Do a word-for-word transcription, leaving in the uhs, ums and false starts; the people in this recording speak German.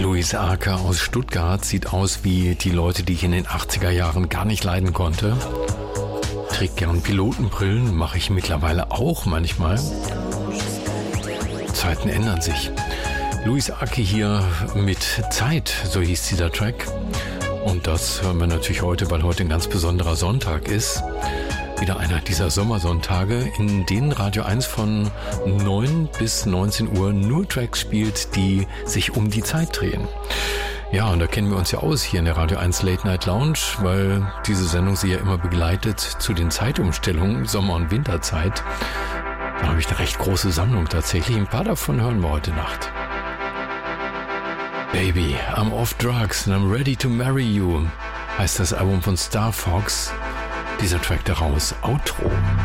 Luis Arke aus Stuttgart sieht aus wie die Leute, die ich in den achtziger Jahren gar nicht leiden konnte. Trägt gern Pilotenbrillen, mache ich mittlerweile auch manchmal. Zeiten ändern sich. Luis Arke hier mit Zeit, so hieß dieser Track. Und das hören wir natürlich heute, weil heute ein ganz besonderer Sonntag ist. Wieder einer dieser Sommersonntage, in denen Radio eins von neun bis neunzehn Uhr nur Tracks spielt, die sich um die Zeit drehen. Ja, und da kennen wir uns ja aus hier in der Radio eins Late Night Lounge, weil diese Sendung sie ja immer begleitet zu den Zeitumstellungen, Sommer- und Winterzeit. Da habe ich eine recht große Sammlung tatsächlich. Ein paar davon hören wir heute Nacht. Baby, I'm off drugs and I'm ready to marry you, heißt das Album von Star Fox. Dieser Track daraus, Outro.